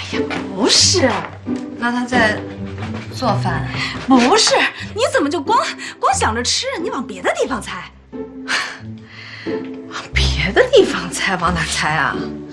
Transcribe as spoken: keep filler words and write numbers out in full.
呀，不是， 那他在做饭？ 不是，你怎么就光光想着吃？你往别的地方猜。 往别的地方猜，往哪猜啊？